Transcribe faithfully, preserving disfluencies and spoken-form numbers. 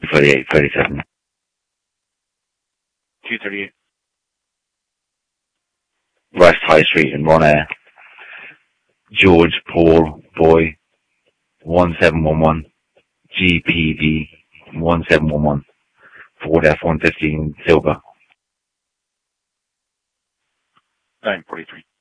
thirty-eight, thirty-seven. two thirty-eight. West High Street in Ronair. George Paul Boy, one seven one one. G P D, one seven one one. Ford F one fifteen Silver. nine forty-three.